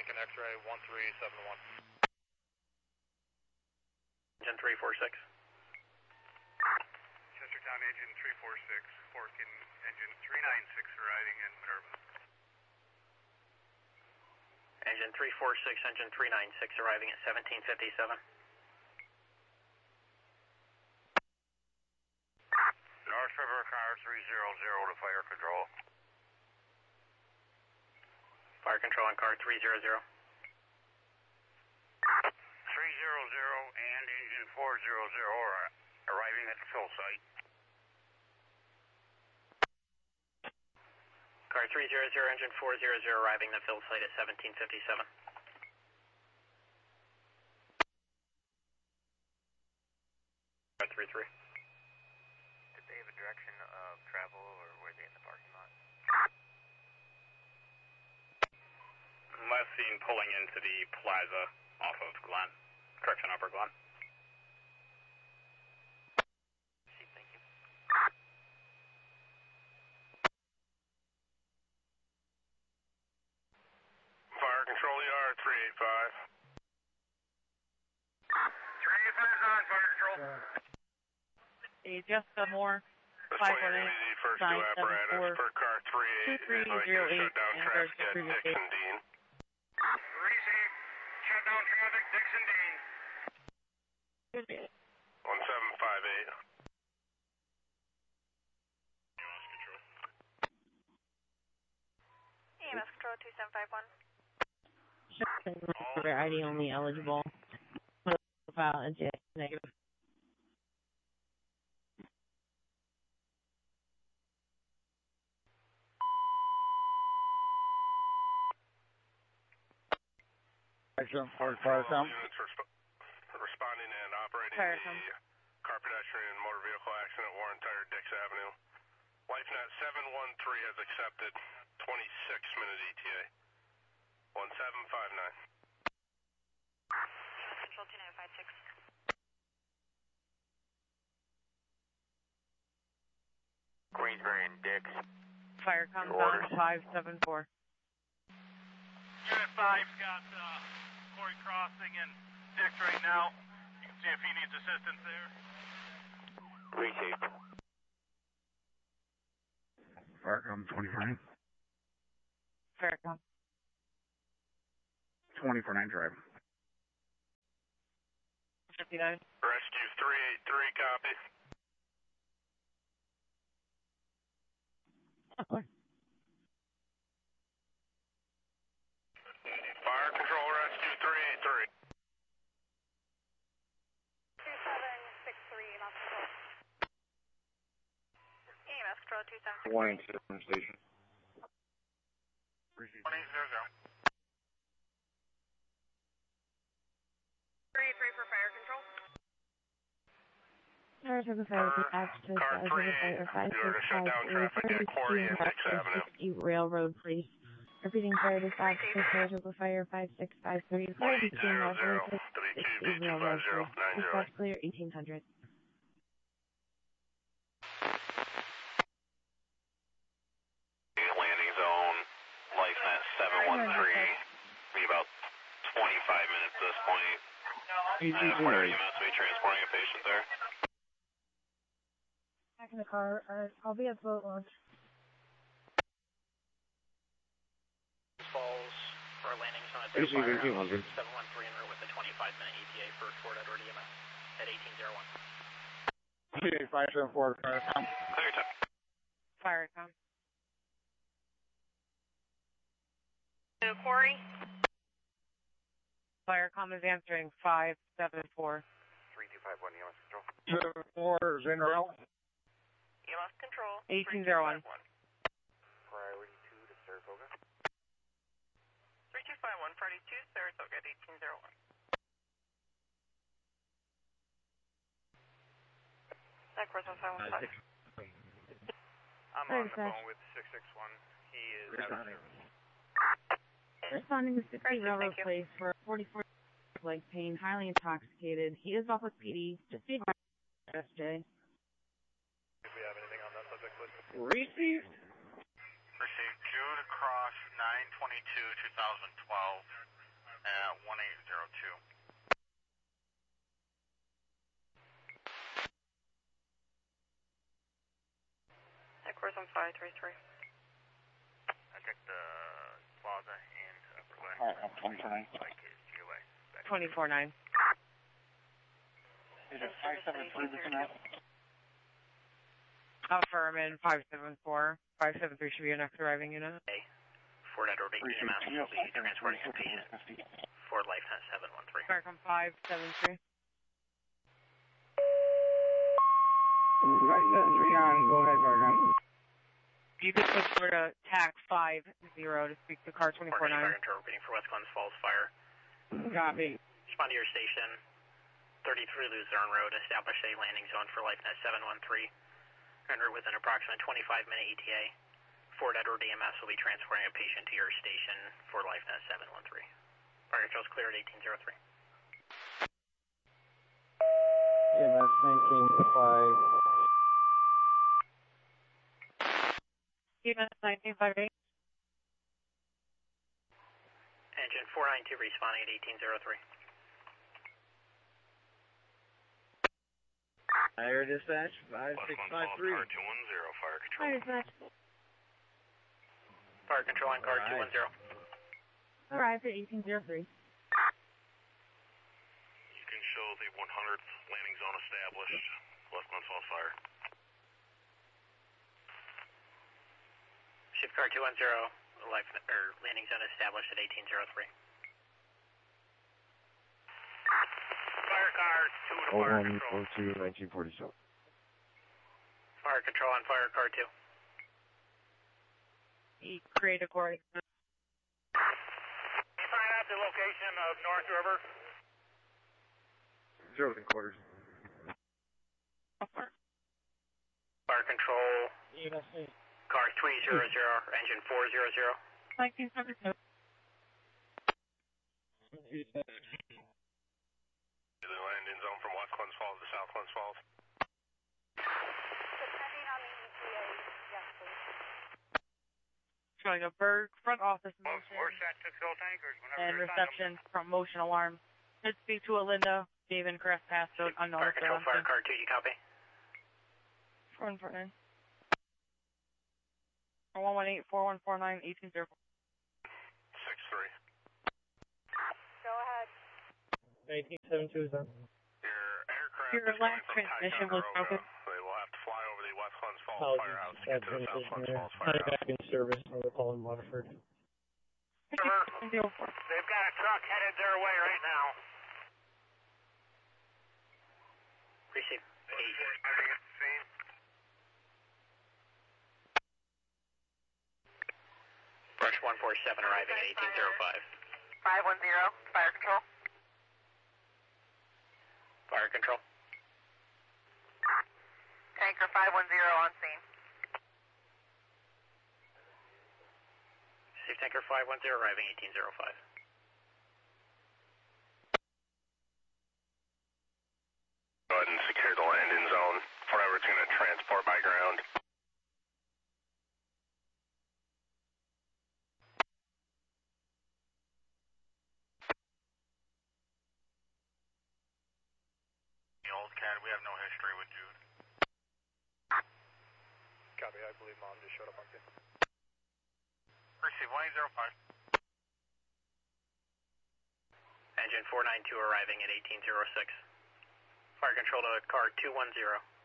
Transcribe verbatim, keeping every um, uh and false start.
Lincoln X-ray one three seven one. Engine three four six. Chestertown engine three four six, Forkin engine three nine six arriving in Minerva. Engine three four six, engine three nine six arriving at seventeen fifty-seven. North River car three zero zero to fire control. Fire control on car three zero zero. three zero zero and engine four zero zero are arriving at the fill site. Car three zero zero, engine four zero zero arriving at the fill site at seventeen fifty-seven. Car three three. Did they have a direction of travel or were they in the parking lot? Last seen pulling into the plaza off of Glen. Correction, Upper Glen. Thank you. Fire control E R three eight five. three eight five is on, fire control. Hey, Jessica Moore, This five way one you're eight, the first nine new seven apparatus four, per car three two eight. three Advise you zero to eight, shut down and traffic there's at previous Dixon Dean. Receive. Shut down traffic, Dixon Dean. date. one seven five eight. E M S control two seven five one. For I D only eligible. File and J negative. Excellent. Fire, Fire fire, come. units resp responding and operating Fire, the come. car pedestrian motor vehicle accident Warren Tire Dix Avenue. LifeNet seven one three has accepted twenty-six minute E T A. one seven five nine. Control two nine five six. Queensbury and Dix. Fire comes Your on orders. five seven four. Unit five's got uh, Corey crossing and Dix right now. You can see if he needs assistance there. Receive. Fire, come. twenty-four nine. Fire come. twenty-four nine drive. fifty-nine. Rescue three eight three, copy. Fire control rescue three eight three. two seven six three, E M S control. E M S control two seven six One three. eight seven station. Receive. one eight zero zero. three eight three for fire control. Fire took a fire to access car as three a fire eight, five you are to six shut five down three traffic at Quarry and Dix Avenue. sixty Railroad, please. Repeating fire dispatch to fire took a fire five six five three one fire eight between zero zero, Northwest W two B sixty two Railroad, five zero please. nine zero Dispatch eight. clear eighteen hundred. Landing zone, LifeNet seven one three. Be about twenty-five minutes at this point. And where are you meant to be transporting a patient there? Back in the car. Uh, I'll be at boat launch. Falls for a landing zone at Receive their eighteen hundred. seven one three en route with a twenty-five minute E T A for Fort Edward E M S at eighteen oh one. five seven four, fire, come. Clear time. Fire come. To Quarry. Fire com is answering five seven four. three two five one E M S control. seven four, Zinderell. E M S control. eighteen oh one. Priority two to Saratoga. three two five one, Friday two, Saratoga at eighteen oh one. That course on five one five. I'm Fire on the dispatch. phone with six six one. He is out of service. Responding to sixty Gracious, Railroad, thank you. please, for forty-four leg pain, highly intoxicated. He is off with P D. Just be advised, S J. If we have anything on that subject list. Received. Received Jude Cross nine twenty-two two thousand twelve. at one eight zero two. Headquarters on five three three. I checked the plaza and Upper Glen. Alright, I'm twenty-four nine. Like his G O A. twenty-four nine. Is it five seven three this route? Affirmative, five seven four. five seven three should be your next arriving unit. Ford Edward E M S will be transporting a patient. Ford LifeNet seven one three. Farcom five seven three. Right, three on. Go ahead, Farcom. You could switch over to T A C five zero to speak to car twenty-four nine. Fire control repeating for West Glens Falls Fire. Copy. Respond to your station. thirty-three Luzerne Road. Establish a landing zone for LifeNet seven one three. Enter with an approximate twenty-five minute E T A. Ford Edward E M S will be transporting a patient to your station for LifeNet seven one three. Fire control is clear at eighteen oh three. E M S nineteen five. E M S nineteen five eight. Engine four nine two responding at eighteen oh three. Fire dispatch, five six five three. Car two one zero, fire control. Hi, dispatch. Fire control on car All right. two one zero. Arrived at eighteen oh three. You can show the one hundredth landing zone established. West Glens Falls Fire. Shift car two one zero. Life, or landing zone established at eighteen oh three. Fire car two to Oh fire one control. oh two nineteen forty seven. Fire control on fire car two. He create a coordinate. Can you find out the location of North River? Zero quarters. Fire control E M S car three zero zero. Engine four zero zero. nineteen seventy-two. The landing zone from West Glens Falls to South Glens Falls. Depending on the E T A, yes, please. Showing a Berg front office motion Where's that to fill tankers? Whenever and there's reception from motion alarm. Should speak to Alinda, David Crest passcode unknown. Fire control fire car two. You copy? Front front nine. one one eight four one four nine eighteen zero four. six three. Go ahead. nineteen seventy-two is on. Your aircraft Your is coming last from transmission Ticonderoga. was broken. They will have to fly over the West Glens Falls Apologies, Firehouse to that get to the South transmission Glens there. Falls Coming Firehouse. back in service on the call in Waterford. They've got a truck headed their way right now. Receive. Brush one four seven arriving at eighteen oh five. five one zero, fire control. Fire control. Tanker five one zero on scene. Safe tanker five one zero arriving eighteen oh five. Go ahead and secure the landing zone. Forever it's going to transport by ground. The old cat, we have no history with Jude. Copy, I believe Mom just showed up on scene. Receive one eight zero five. Engine four nine two arriving at eighteen oh six. Fire control to car two one zero.